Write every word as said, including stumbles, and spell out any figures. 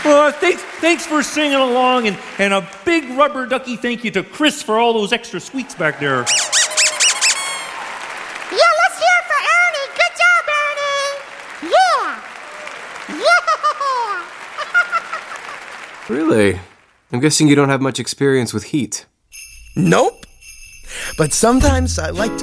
Uh, thanks, thanks for singing along, and, and a big rubber ducky thank you to Chris for all those extra squeaks back there. Yeah, let's hear it for Ernie. Good job, Ernie. Yeah. Yeah. Really? I'm guessing you don't have much experience with heat. Nope. But sometimes I like to